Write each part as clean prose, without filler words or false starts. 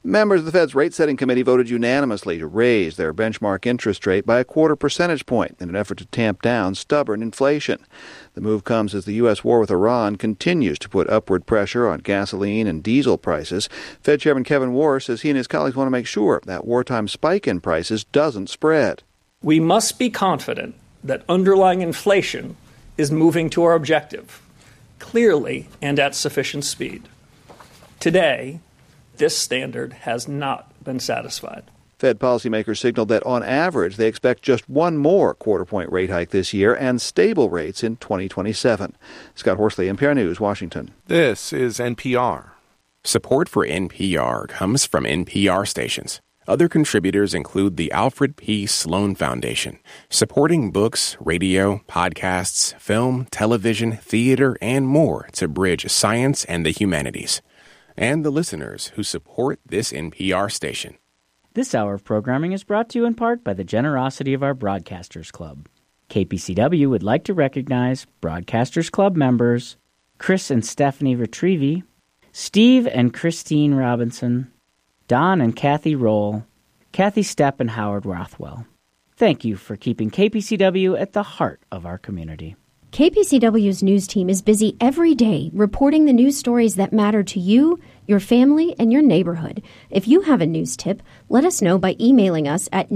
Members of the Fed's rate-setting committee voted unanimously to raise their benchmark interest rate by a 0.25 percentage point in an effort to tamp down stubborn inflation. The move comes as the U.S. war with Iran continues to put upward pressure on gasoline and diesel prices. Fed Chairman Kevin Warsh says he and his colleagues want to make sure that wartime spike in prices doesn't spread. We must be confident that underlying inflation is moving to our objective, clearly and at sufficient speed. Today, this standard has not been satisfied. Fed policymakers signaled that on average they expect just one more quarter-point rate hike this year and stable rates in 2027. Scott Horsley, NPR News, Washington. This is NPR. Support for NPR comes from NPR stations. Other contributors include the Alfred P. Sloan Foundation, supporting books, radio, podcasts, film, television, theater, and more to bridge science and the humanities. And the listeners who support this NPR station. This hour of programming is brought to you in part by the generosity of our Broadcasters Club. KPCW would like to recognize Broadcasters Club members Chris and Stephanie Retrieve, Steve and Christine Robinson, Don and Kathy Roll, Kathy Stepp and Howard Rothwell. Thank you for keeping KPCW at the heart of our community. KPCW's news team is busy every day reporting the news stories that matter to you, your family, and your neighborhood. If you have a news tip, let us know by emailing us at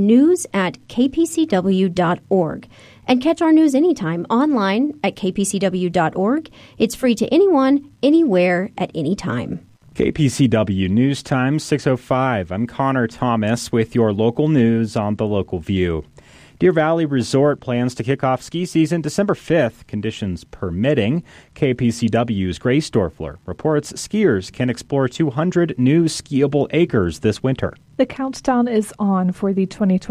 news@kpcw.org. And catch our news anytime online at kpcw.org. It's free to anyone, anywhere, at any time. KPCW News Time 6:05. I'm Connor Thomas with your local news on The Local View. Deer Valley Resort plans to kick off ski season December 5th, conditions permitting. KPCW's Grace Dorfler reports skiers can explore 200 new skiable acres this winter. The countdown is on for the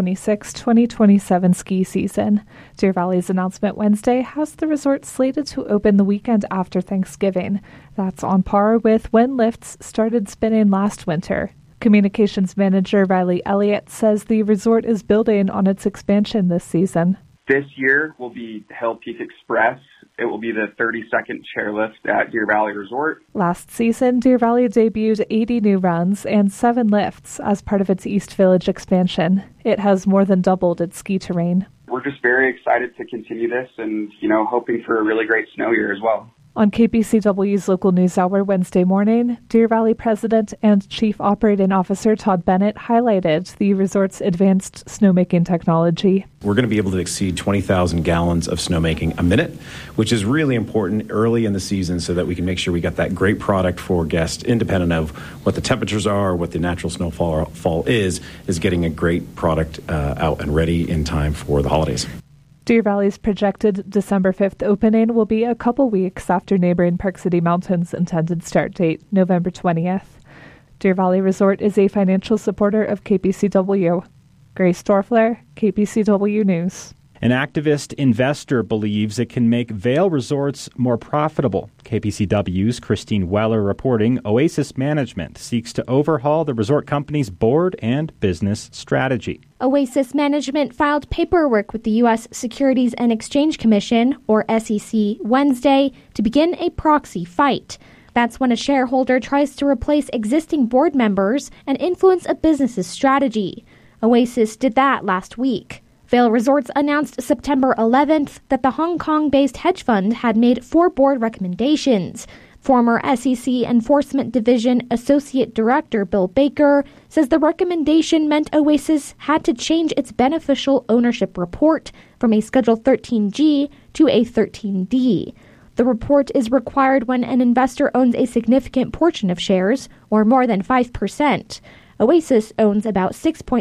2026-2027 ski season. Deer Valley's announcement Wednesday has the resort slated to open the weekend after Thanksgiving. That's on par with when lifts started spinning last winter. Communications manager Riley Elliott says the resort is building on its expansion this season. This year will be Hell Peak Express. It will be the 32nd chairlift at Deer Valley Resort. Last season, Deer Valley debuted 80 new runs and 7 lifts as part of its East Village expansion. It has more than doubled its ski terrain. We're just very excited to continue this and, hoping for a really great snow year as well. On KPCW's Local News Hour Wednesday morning, Deer Valley President and Chief Operating Officer Todd Bennett highlighted the resort's advanced snowmaking technology. We're going to be able to exceed 20,000 gallons of snowmaking a minute, which is really important early in the season so that we can make sure we got that great product for guests, independent of what the temperatures are, what the natural snowfall is getting a great product out and ready in time for the holidays. Deer Valley's projected December 5th opening will be a couple weeks after neighboring Park City Mountain's intended start date, November 20th. Deer Valley Resort is a financial supporter of KPCW. Grace Dorfler, KPCW News. An activist investor believes it can make Vail Resorts more profitable. KPCW's Christine Weller reporting Oasis Management seeks to overhaul the resort company's board and business strategy. Oasis Management filed paperwork with the U.S. Securities and Exchange Commission, or SEC, Wednesday to begin a proxy fight. That's when a shareholder tries to replace existing board members and influence a business's strategy. Oasis did that last week. Vail Resorts announced September 11th that the Hong Kong-based hedge fund had made 4 board recommendations. Former SEC Enforcement Division Associate Director Bill Baker says the recommendation meant Oasis had to change its beneficial ownership report from a Schedule 13G to a 13D. The report is required when an investor owns a significant portion of shares, or more than 5%. Oasis owns about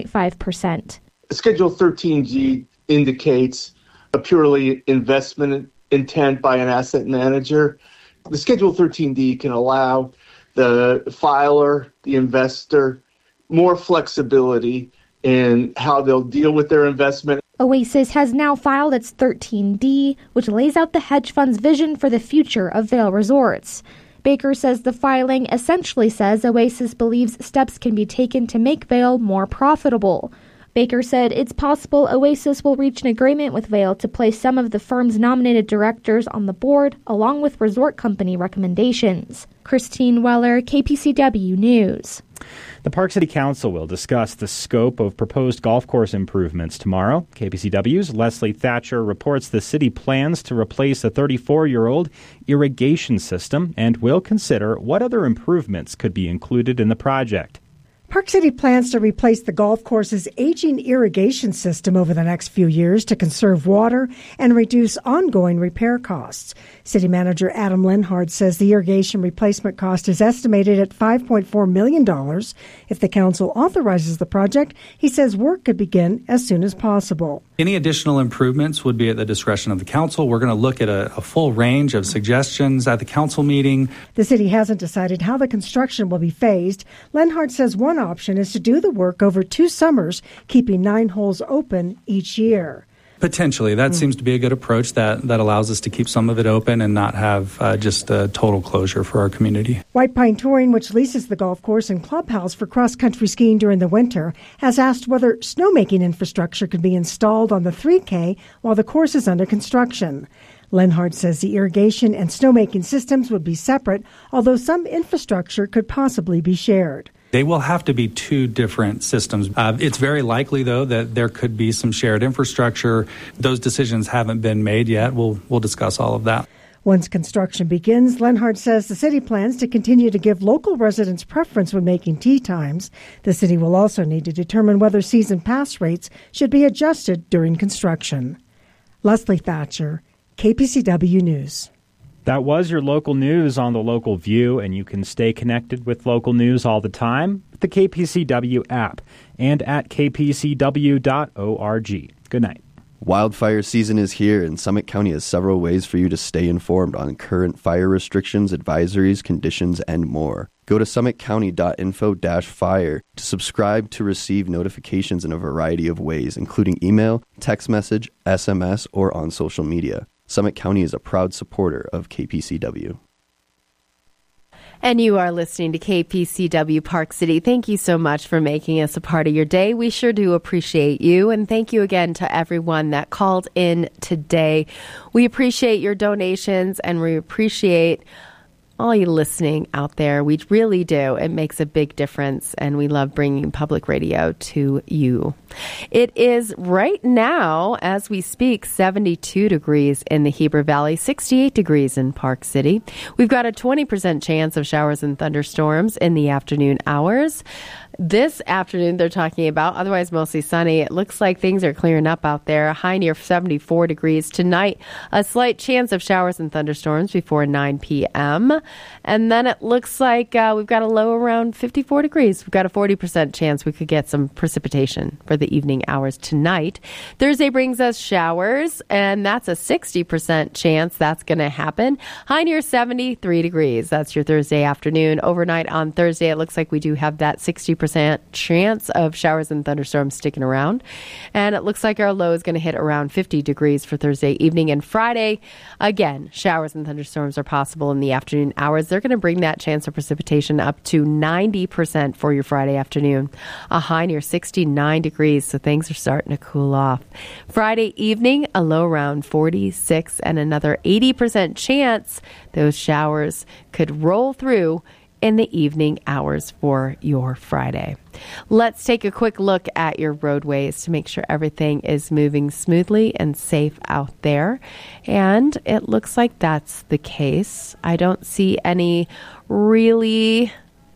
6.5%. Schedule 13G indicates a purely investment intent by an asset manager. The Schedule 13D can allow the filer, the investor, more flexibility in how they'll deal with their investment. Oasis has now filed its 13D, which lays out the hedge fund's vision for the future of Vail Resorts. Baker says the filing essentially says Oasis believes steps can be taken to make Vail more profitable. Baker said it's possible Oasis will reach an agreement with Vail to place some of the firm's nominated directors on the board, along with resort company recommendations. Christine Weller, KPCW News. The Park City Council will discuss the scope of proposed golf course improvements tomorrow. KPCW's Leslie Thatcher reports the city plans to replace a 34-year-old irrigation system and will consider what other improvements could be included in the project. Park City plans to replace the golf course's aging irrigation system over the next few years to conserve water and reduce ongoing repair costs. City Manager Adam Lenhard says the irrigation replacement cost is estimated at $5.4 million. If the council authorizes the project, he says work could begin as soon as possible. Any additional improvements would be at the discretion of the council. We're going to look at a full range of suggestions at the council meeting. The city hasn't decided how the construction will be phased. Lenhard says one option is to do the work over 2 summers, keeping 9 holes open each year. Potentially. That seems to be a good approach that allows us to keep some of it open and not have just a total closure for our community. White Pine Touring, which leases the golf course and clubhouse for cross-country skiing during the winter, has asked whether snowmaking infrastructure could be installed on the 3K while the course is under construction. Lenhard says the irrigation and snowmaking systems would be separate, although some infrastructure could possibly be shared. They will have to be 2 different systems. It's very likely, though, that there could be some shared infrastructure. Those decisions haven't been made yet. We'll discuss all of that. Once construction begins, Lenhard says the city plans to continue to give local residents preference when making tee times. The city will also need to determine whether season pass rates should be adjusted during construction. Leslie Thatcher, KPCW News. That was your local news on the Local View, and you can stay connected with local news all the time with the KPCW app and at kpcw.org. Good night. Wildfire season is here, and Summit County has several ways for you to stay informed on current fire restrictions, advisories, conditions, and more. Go to summitcounty.info-fire to subscribe to receive notifications in a variety of ways, including email, text message, SMS, or on social media. Summit County is a proud supporter of KPCW. And you are listening to KPCW Park City. Thank you so much for making us a part of your day. We sure do appreciate you. And thank you again to everyone that called in today. We appreciate your donations and we appreciate all you listening out there. We really do. It makes a big difference, and we love bringing public radio to you. It is right now, as we speak, 72 degrees in the Heber Valley, 68 degrees in Park City. We've got a 20% chance of showers and thunderstorms in the afternoon hours. This afternoon, they're talking about, otherwise mostly sunny. It looks like things are clearing up out there. A high near 74 degrees. Tonight, a slight chance of showers and thunderstorms before 9 p.m. And then it looks like we've got a low around 54 degrees. We've got a 40% chance we could get some precipitation for the evening hours tonight. Thursday brings us showers, and that's a 60% chance that's going to happen. High near 73 degrees. That's your Thursday afternoon. Overnight on Thursday, it looks like we do have that 60% chance of showers and thunderstorms sticking around. And it looks like our low is going to hit around 50 degrees for Thursday evening. And Friday, again, showers and thunderstorms are possible in the afternoon hours. They're going to bring that chance of precipitation up to 90% for your Friday afternoon. A high near 69 degrees, so things are starting to cool off. Friday evening, a low around 46 and another 80% chance those showers could roll through in the evening hours for your Friday. Let's take a quick look at your roadways to make sure everything is moving smoothly and safe out there. And it looks like that's the case. I don't see any really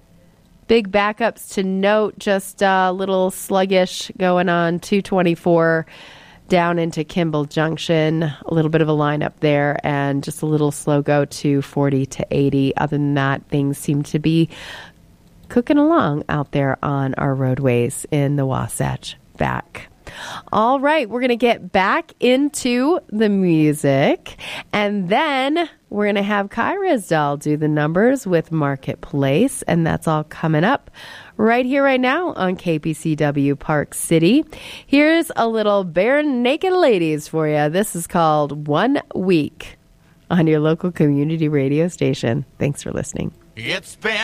big backups to note, just a little sluggish going on 224 down into Kimball Junction, a little bit of a lineup there, and just a little slow go to 40 to 80. Other than that, things seem to be cooking along out there on our roadways in the Wasatch Back. All right, we're going to get back into the music, and then we're going to have Kai Ryssdal do the numbers with Marketplace, and that's all coming up right here, right now on KPCW Park City. Here's a little Bare Naked Ladies for you. This is called 1 Week on your local community radio station. Thanks for listening. It's been